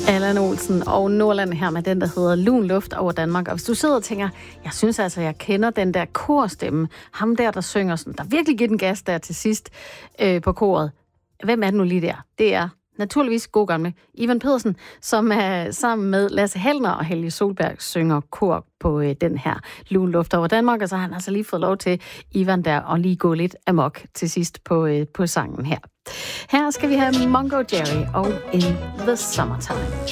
Allan Olsen og Nordland her med den, der hedder Lun Luft over Danmark. Og hvis du sidder og tænker, jeg synes altså, jeg kender den der korstemme, ham der synger sådan, der virkelig giver den gas der til sidst på koret. Hvem er det nu lige der? Det er naturligvis god gamle Ivan Pedersen, som er sammen med Lasse Hellner og Helge Solberg synger kor på den her Lun Luft over Danmark. Og så har han altså lige fået lov til, Ivan der, at lige gå lidt amok til sidst på sangen her. Her skal vi have Mungo Jerry og In the Summertime.